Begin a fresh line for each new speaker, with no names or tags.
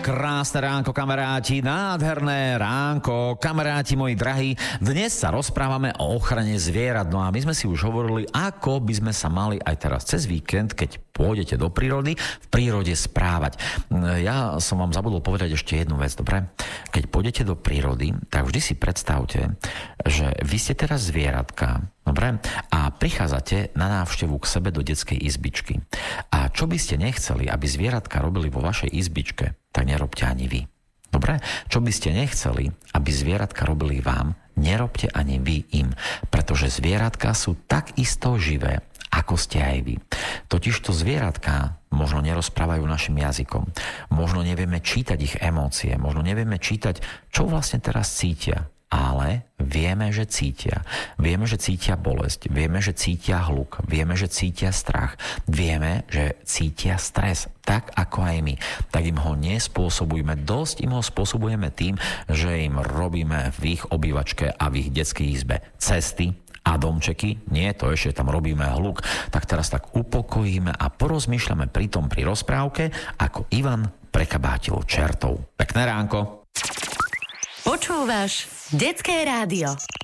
krásne ránko, kamaráti, nádherné ránko, kamaráti moji drahí. Dnes sa rozprávame o ochrane zvierat, no a my sme si už hovorili, ako by sme sa mali aj teraz cez víkend, keď pôjdete do prírody, v prírode správať. Ja som vám zabudol povedať ešte jednu vec, dobre? Keď pôjdete do prírody, tak vždy si predstavte, že vy ste teraz zvieratka, dobre? A prichádzate na návštevu k sebe do detskej izbičky. A čo by ste nechceli, aby zvieratka robili vo vašej izbičke, tak nerobte ani vy. Dobre? Čo by ste nechceli, aby zvieratka robili vám, nerobte ani vy im. Pretože zvieratka sú takisto živé, ako ste aj vy. Totižto zvieratka možno nerozprávajú našim jazykom. Možno nevieme čítať ich emócie. Možno nevieme čítať, čo vlastne teraz cítia. Ale vieme, že cítia. Vieme, že cítia bolesť. Vieme, že cítia hluk. Vieme, že cítia strach. Vieme, že cítia stres. Tak ako aj my. Tak im ho nespôsobujeme. Dosť im ho spôsobujeme tým, že im robíme v ich obývačke a v ich detskej izbe cesty a domčeky. Nie, to ešte tam robíme hluk. Tak teraz tak upokojíme a porozmýšľame pritom pri rozprávke, ako Ivan prekabátil čertov. Pekné ránko.
Počúvaš Detské rádio.